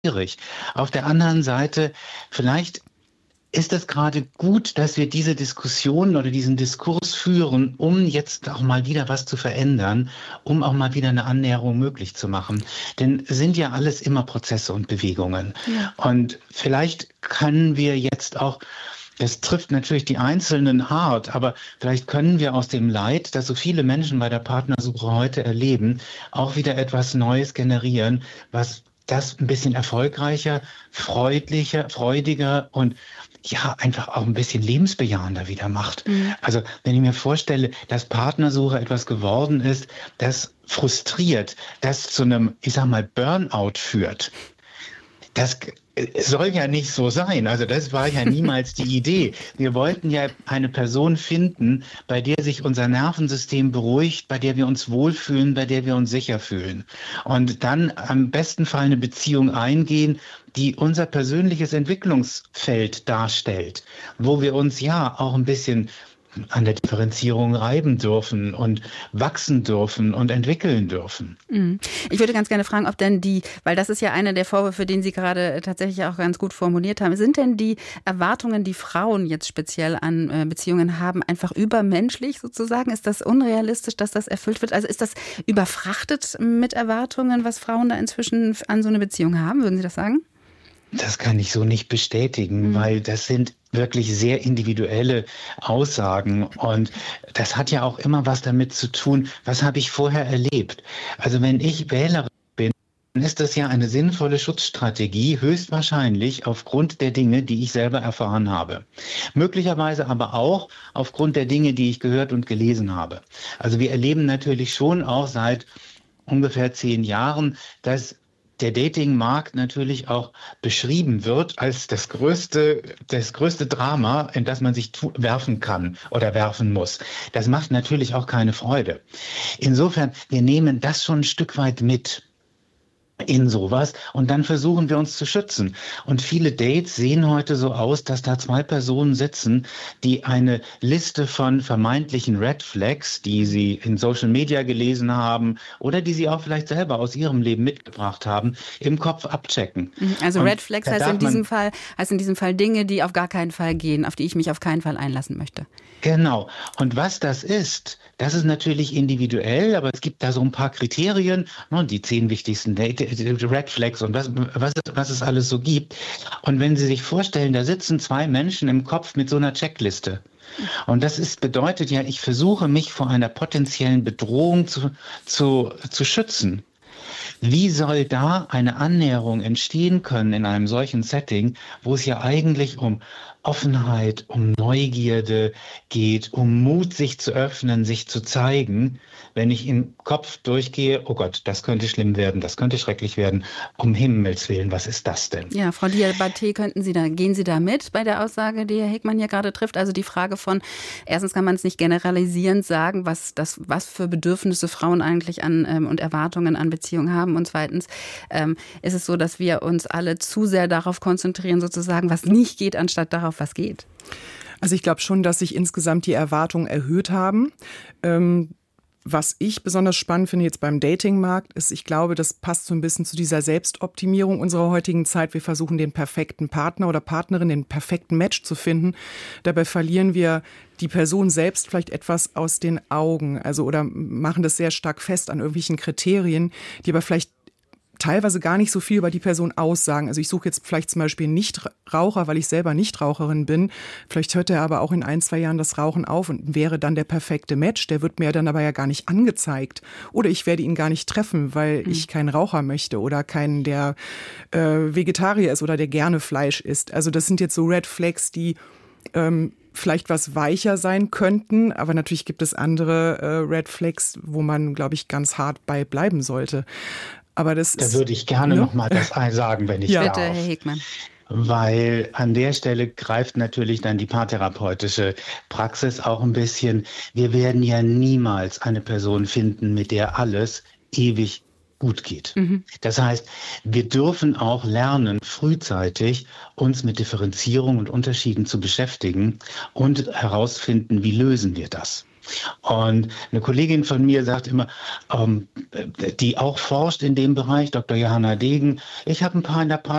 schwierig. Auf der anderen Seite, vielleicht ist es gerade gut, dass wir diese Diskussion oder diesen Diskurs führen, um jetzt auch mal wieder was zu verändern, um auch mal wieder eine Annäherung möglich zu machen. Denn es sind ja alles immer Prozesse und Bewegungen. Ja. Und vielleicht können wir jetzt auch, das trifft natürlich die Einzelnen hart, aber vielleicht können wir aus dem Leid, das so viele Menschen bei der Partnersuche heute erleben, auch wieder etwas Neues generieren, was das ein bisschen erfolgreicher, freudiger und ja, einfach auch ein bisschen lebensbejahender wieder macht. Also wenn ich mir vorstelle, dass Partnersuche etwas geworden ist, das frustriert, das zu einem, ich sag mal, Burnout führt, das soll ja nicht so sein. Also das war ja niemals die Idee. Wir wollten ja eine Person finden, bei der sich unser Nervensystem beruhigt, bei der wir uns wohlfühlen, bei der wir uns sicher fühlen. Und dann am besten Fall eine Beziehung eingehen, die unser persönliches Entwicklungsfeld darstellt, wo wir uns ja auch ein bisschen an der Differenzierung reiben dürfen und wachsen dürfen und entwickeln dürfen. Ich würde ganz gerne fragen, ob denn weil das ist ja einer der Vorwürfe, den Sie gerade tatsächlich auch ganz gut formuliert haben, sind denn die Erwartungen, die Frauen jetzt speziell an Beziehungen haben, einfach übermenschlich sozusagen? Ist das unrealistisch, dass das erfüllt wird? Also ist das überfrachtet mit Erwartungen, was Frauen da inzwischen an so eine Beziehung haben? Würden Sie das sagen? Das kann ich so nicht bestätigen, weil das sind wirklich sehr individuelle Aussagen und das hat ja auch immer was damit zu tun, was habe ich vorher erlebt. Also wenn ich Wählerin bin, dann ist das ja eine sinnvolle Schutzstrategie, höchstwahrscheinlich aufgrund der Dinge, die ich selber erfahren habe. Möglicherweise aber auch aufgrund der Dinge, die ich gehört und gelesen habe. Also wir erleben natürlich schon auch seit ungefähr 10 Jahren, dass der Datingmarkt natürlich auch beschrieben wird als das größte Drama, in das man sich werfen kann oder werfen muss. Das macht natürlich auch keine Freude. Insofern, wir nehmen das schon ein Stück weit mit in sowas und dann versuchen wir uns zu schützen. Und viele Dates sehen heute so aus, dass da 2 Personen sitzen, die eine Liste von vermeintlichen Red Flags, die sie in Social Media gelesen haben oder die sie auch vielleicht selber aus ihrem Leben mitgebracht haben, im Kopf abchecken. Also und Red Flags heißt in diesem Fall Dinge, die auf gar keinen Fall gehen, auf die ich mich auf keinen Fall einlassen möchte. Genau. Und was das ist natürlich individuell, aber es gibt da so ein paar Kriterien, die 10 wichtigsten Red Flags und was es alles so gibt. Und wenn Sie sich vorstellen, da sitzen 2 Menschen im Kopf mit so einer Checkliste. Und das bedeutet ja, ich versuche mich vor einer potenziellen Bedrohung zu schützen. Wie soll da eine Annäherung entstehen können in einem solchen Setting, wo es ja eigentlich um Offenheit, um Neugierde geht, um Mut, sich zu öffnen, sich zu zeigen, wenn ich im Kopf durchgehe, oh Gott, das könnte schlimm werden, das könnte schrecklich werden, um Himmels Willen, was ist das denn? Ja, Frau Diabaté, gehen Sie da mit bei der Aussage, die Herr Hegmann hier gerade trifft? Also die Frage von, erstens kann man es nicht generalisierend sagen, was für Bedürfnisse Frauen eigentlich und Erwartungen an Beziehungen haben und zweitens ist es so, dass wir uns alle zu sehr darauf konzentrieren, sozusagen, was nicht geht, anstatt darauf, was geht. Also ich glaube schon, dass sich insgesamt die Erwartungen erhöht haben. Was ich besonders spannend finde jetzt beim Datingmarkt ist, ich glaube, das passt so ein bisschen zu dieser Selbstoptimierung unserer heutigen Zeit. Wir versuchen den perfekten Partner oder Partnerin, den perfekten Match zu finden. Dabei verlieren wir die Person selbst vielleicht etwas aus den Augen, also oder machen das sehr stark fest an irgendwelchen Kriterien, die aber vielleicht teilweise gar nicht so viel über die Person aussagen. Also ich suche jetzt vielleicht zum Beispiel einen Nichtraucher, weil ich selber Nichtraucherin bin. Vielleicht hört er aber auch in 1, 2 Jahren das Rauchen auf und wäre dann der perfekte Match. Der wird mir dann aber ja gar nicht angezeigt. Oder ich werde ihn gar nicht treffen, weil ich keinen Raucher möchte oder keinen, der Vegetarier ist oder der gerne Fleisch isst. Also das sind jetzt so Red Flags, die vielleicht was weicher sein könnten, aber natürlich gibt es andere Red Flags, wo man, glaube ich, ganz hart bei bleiben sollte. Aber da würde ich gerne noch mal das sagen, wenn ich darf. Bitte, Herr Hegmann. Weil an der Stelle greift natürlich dann die paartherapeutische Praxis auch ein bisschen. Wir werden ja niemals eine Person finden, mit der alles ewig gut geht. Das heißt, wir dürfen auch lernen, frühzeitig uns mit Differenzierung und Unterschieden zu beschäftigen und herausfinden, wie lösen wir das. Und eine Kollegin von mir sagt immer, die auch forscht in dem Bereich, Dr. Johanna Degen, ich habe ein paar in der